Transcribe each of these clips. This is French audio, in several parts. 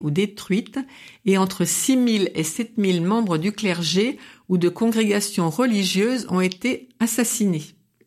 ou détruites et entre 6 000 et 7 000 membres du clergé ou de congrégations religieuses ont été assassinés.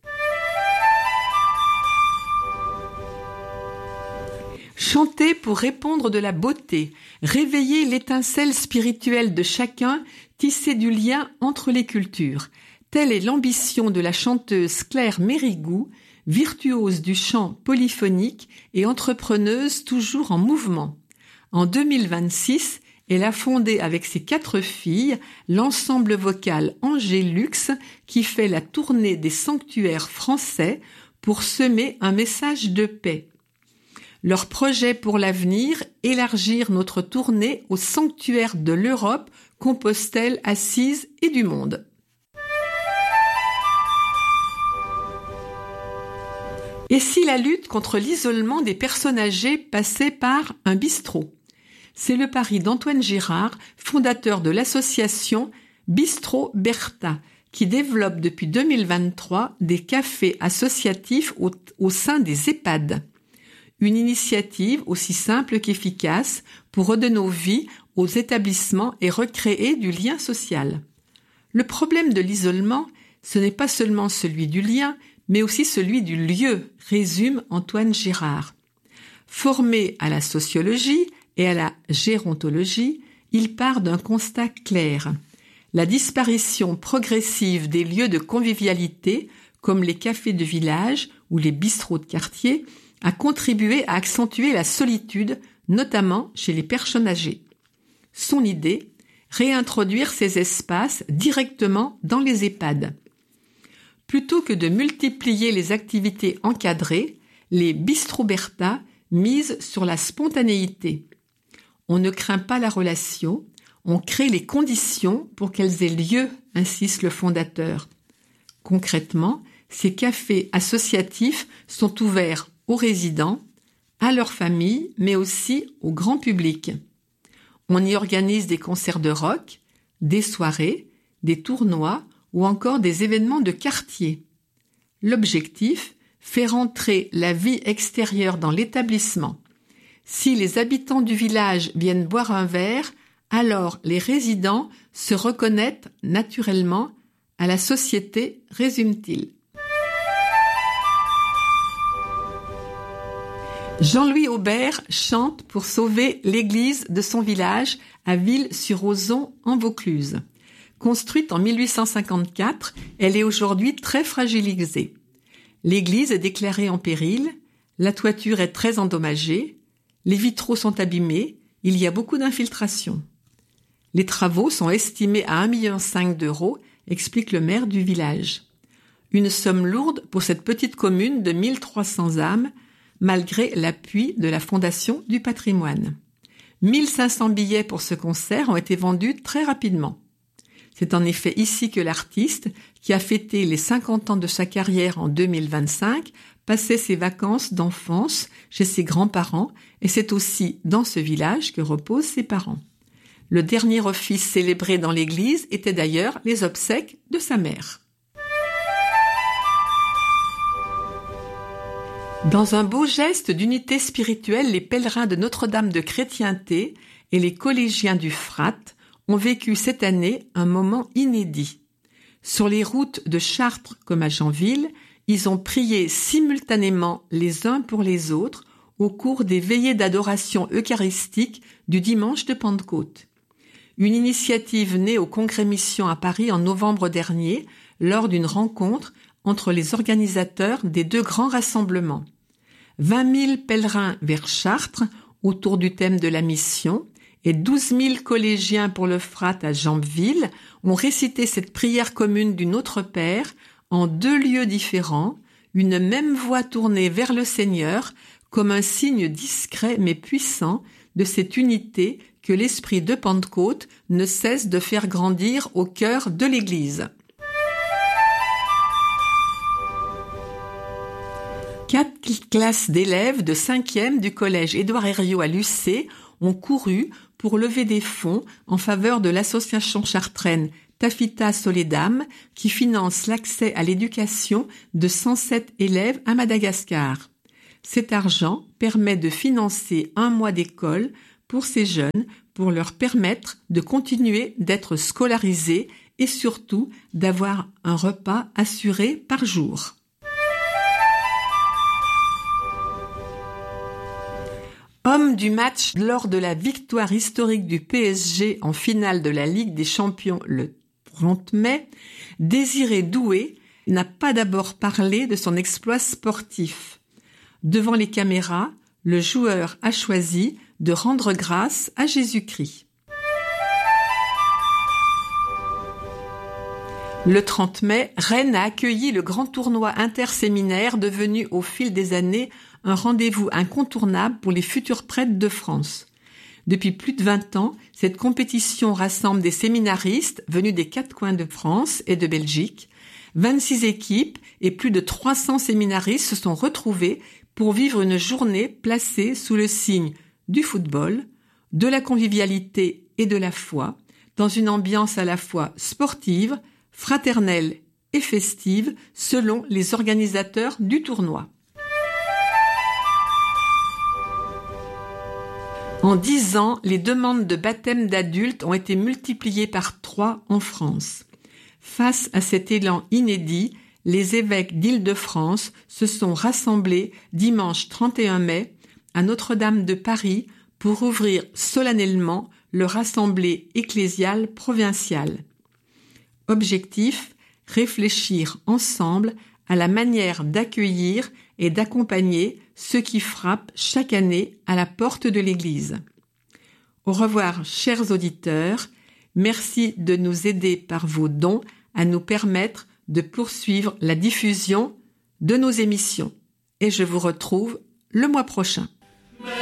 Chanter pour répandre de la beauté, réveiller l'étincelle spirituelle de chacun, tisser du lien entre les cultures. Telle est l'ambition de la chanteuse Claire Mérigou, virtuose du chant polyphonique et entrepreneuse toujours en mouvement. En 2026, elle a fondé avec ses 4 filles l'ensemble vocal Angélux qui fait la tournée des sanctuaires français pour semer un message de paix. Leur projet pour l'avenir, élargir notre tournée aux sanctuaires de l'Europe, Compostelle, Assise et du monde. Et si la lutte contre l'isolement des personnes âgées passait par un bistrot ? C'est le pari d'Antoine Girard, fondateur de l'association Bistrot Bertha, qui développe depuis 2023 des cafés associatifs au sein des EHPAD. Une initiative aussi simple qu'efficace pour redonner vie aux établissements et recréer du lien social. Le problème de l'isolement, ce n'est pas seulement celui du lien, mais aussi celui du lieu, résume Antoine Girard. Formé à la sociologie et à la gérontologie, il part d'un constat clair. La disparition progressive des lieux de convivialité, comme les cafés de village ou les bistrots de quartier, a contribué à accentuer la solitude, notamment chez les personnes âgées. Son idée, réintroduire ces espaces directement dans les EHPAD. Plutôt que de multiplier les activités encadrées, les Bistrot Bertha misent sur la spontanéité. On ne craint pas la relation, on crée les conditions pour qu'elles aient lieu, insiste le fondateur. Concrètement, ces cafés associatifs sont ouverts aux résidents, à leurs familles, mais aussi au grand public. On y organise des concerts de rock, des soirées, des tournois ou encore des événements de quartier. L'objectif, faire entrer la vie extérieure dans l'établissement. Si les habitants du village viennent boire un verre, alors les résidents se reconnectent naturellement à la société, résume-t-il. Jean-Louis Aubert chante pour sauver l'église de son village à Ville-sur-Ozon en Vaucluse. Construite en 1854, elle est aujourd'hui très fragilisée. L'église est déclarée en péril, la toiture est très endommagée, les vitraux sont abîmés, il y a beaucoup d'infiltrations. Les travaux sont estimés à 1,5 million d'euros, explique le maire du village. Une somme lourde pour cette petite commune de 1300 âmes, malgré l'appui de la Fondation du patrimoine. 1500 billets pour ce concert ont été vendus très rapidement. C'est en effet ici que l'artiste, qui a fêté les 50 ans de sa carrière en 2025, passait ses vacances d'enfance chez ses grands-parents, et c'est aussi dans ce village que reposent ses parents. Le dernier office célébré dans l'église était d'ailleurs les obsèques de sa mère. Dans un beau geste d'unité spirituelle, les pèlerins de Notre-Dame de Chrétienté et les collégiens du Frat ont vécu cette année un moment inédit. Sur les routes de Chartres comme à Janville, ils ont prié simultanément les uns pour les autres au cours des veillées d'adoration eucharistique du dimanche de Pentecôte. Une initiative née au Congrès Mission à Paris en novembre dernier, lors d'une rencontre entre les organisateurs des 2 grands rassemblements. 20 000 pèlerins vers Chartres autour du thème de la mission et 12 000 collégiens pour le Frat à Janville ont récité cette prière commune du Notre Père en 2 lieux différents, une même voix tournée vers le Seigneur comme un signe discret mais puissant de cette unité que l'esprit de Pentecôte ne cesse de faire grandir au cœur de l'Église. 4 classes d'élèves de 5e du collège Édouard Herriot à Lucé ont couru pour lever des fonds en faveur de l'association chartraine Tafita Soledam qui finance l'accès à l'éducation de 107 élèves à Madagascar. Cet argent permet de financer 1 mois d'école pour ces jeunes, pour leur permettre de continuer d'être scolarisés et surtout d'avoir un repas assuré par jour. Homme du match lors de la victoire historique du PSG en finale de la Ligue des Champions le 30 mai, Désiré Doué n'a pas d'abord parlé de son exploit sportif. Devant les caméras, le joueur a choisi de rendre grâce à Jésus-Christ. Le 30 mai, Rennes a accueilli le grand tournoi interséminaire devenu au fil des années un rendez-vous incontournable pour les futurs prêtres de France. Depuis plus de 20 ans, cette compétition rassemble des séminaristes venus des 4 coins de France et de Belgique. 26 équipes et plus de 300 séminaristes se sont retrouvés pour vivre une journée placée sous le signe du football, de la convivialité et de la foi, dans une ambiance à la fois sportive, fraternelle et festive selon les organisateurs du tournoi. En 10 ans, les demandes de baptême d'adultes ont été multipliées par 3 en France. Face à cet élan inédit, les évêques d'Île-de-France se sont rassemblés dimanche 31 mai à Notre-Dame de Paris pour ouvrir solennellement leur assemblée ecclésiale provinciale. Objectif, réfléchir ensemble à la manière d'accueillir et d'accompagner ceux qui frappent chaque année à la porte de l'Église. Au revoir, chers auditeurs. Merci de nous aider par vos dons à nous permettre de poursuivre la diffusion de nos émissions. Et je vous retrouve le mois prochain.